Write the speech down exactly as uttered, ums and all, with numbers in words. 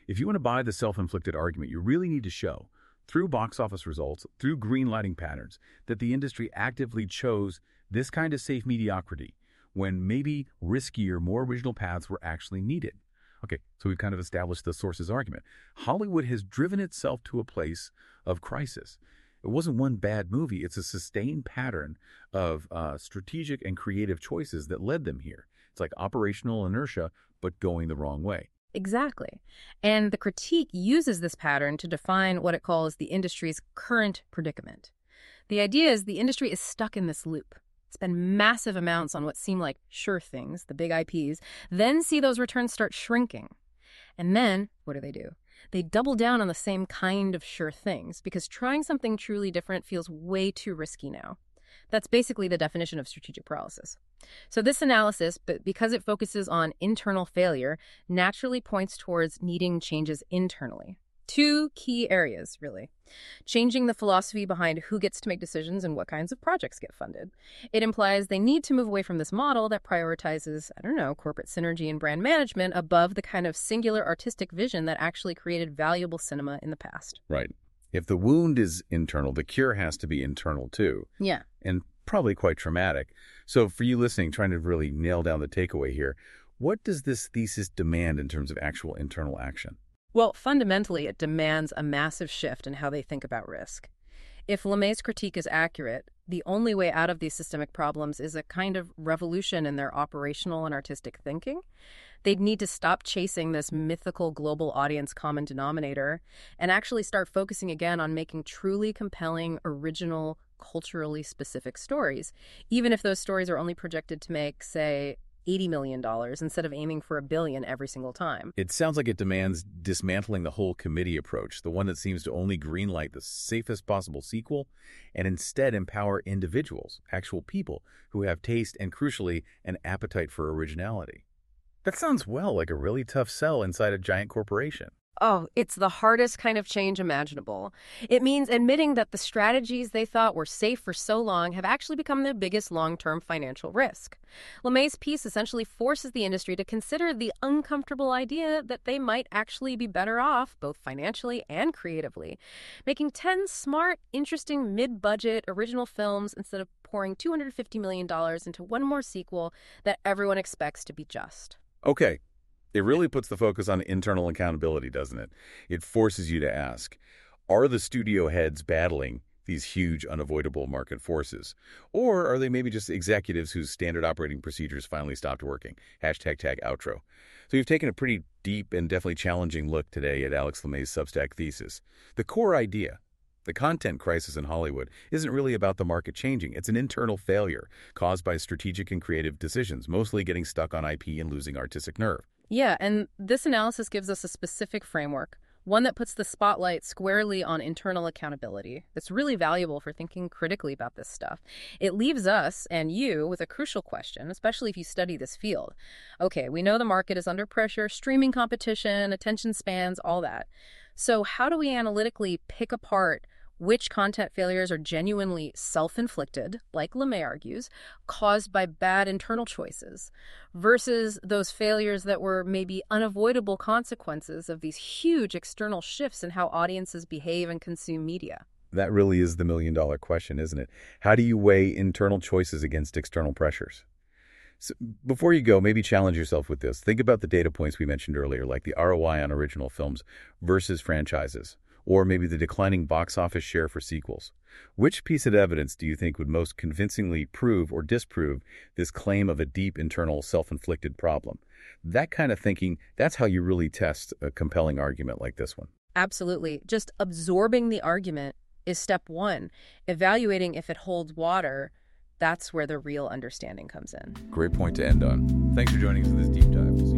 If you want to buy the self-inflicted argument, you really need to show, through box office results, through greenlighting patterns, that the industry actively chose this kind of safe mediocrity when maybe riskier, more original paths were actually needed. Okay, so we've kind of established the sources argument. Hollywood has driven itself to a place of crisis. It wasn't one bad movie. It's a sustained pattern of uh, strategic and creative choices that led them here. It's like operational inertia, but going the wrong way. Exactly. And the critique uses this pattern to define what it calls the industry's current predicament. The idea is the industry is stuck in this loop. Spend massive amounts on what seem like sure things, the big I Ps, then see those returns start shrinking. And then, what do they do? They double down on the same kind of sure things because trying something truly different feels way too risky now. That's basically the definition of strategic paralysis. So this analysis, but because it focuses on internal failure, naturally points towards needing changes internally. Two key areas, really. Changing the philosophy behind who gets to make decisions and what kinds of projects get funded. It implies they need to move away from this model that prioritizes, I don't know, corporate synergy and brand management above the kind of singular artistic vision that actually created valuable cinema in the past. Right. If the wound is internal, the cure has to be internal too. Yeah. And probably quite traumatic. So for you listening, trying to really nail down the takeaway here, what does this thesis demand in terms of actual internal action? Well, fundamentally, it demands a massive shift in how they think about risk. If LeMay's critique is accurate, the only way out of these systemic problems is a kind of revolution in their operational and artistic thinking. They'd need to stop chasing this mythical global audience common denominator and actually start focusing again on making truly compelling, original, culturally specific stories, even if those stories are only projected to make, say, eighty million dollars instead of aiming for a billion every single time. It sounds like it demands dismantling the whole committee approach, the one that seems to only greenlight the safest possible sequel, and instead empower individuals, actual people, who have taste and, crucially, an appetite for originality. That sounds, well, like a really tough sell inside a giant corporation. Oh, it's the hardest kind of change imaginable. It means admitting that the strategies they thought were safe for so long have actually become their biggest long-term financial risk. LeMay's piece essentially forces the industry to consider the uncomfortable idea that they might actually be better off, both financially and creatively, making ten smart, interesting, mid-budget original films instead of pouring two hundred fifty million dollars into one more sequel that everyone expects to be just. Okay. It really puts the focus on internal accountability, doesn't it? It forces you to ask, are the studio heads battling these huge, unavoidable market forces? Or are they maybe just executives whose standard operating procedures finally stopped working? Hashtag tag outro. So you've taken a pretty deep and definitely challenging look today at Alex LeMay's Substack thesis. The core idea, the content crisis in Hollywood, isn't really about the market changing. It's an internal failure caused by strategic and creative decisions, mostly getting stuck on I P and losing artistic nerve. Yeah, and this analysis gives us a specific framework, one that puts the spotlight squarely on internal accountability. That's really valuable for thinking critically about this stuff. It leaves us and you with a crucial question, especially if you study this field. Okay, we know the market is under pressure, streaming competition, attention spans, all that. So how do we analytically pick apart which content failures are genuinely self-inflicted, like LeMay argues, caused by bad internal choices, versus those failures that were maybe unavoidable consequences of these huge external shifts in how audiences behave and consume media? That really is the million-dollar question, isn't it? How do you weigh internal choices against external pressures? So before you go, maybe challenge yourself with this. Think about the data points we mentioned earlier, like the R O I on original films versus franchises, or maybe the declining box office share for sequels. Which piece of evidence do you think would most convincingly prove or disprove this claim of a deep internal self-inflicted problem? That kind of thinking, that's how you really test a compelling argument like this one. Absolutely. Just absorbing the argument is step one. Evaluating if it holds water, that's where the real understanding comes in. Great point to end on. Thanks for joining us in this deep dive. We'll see you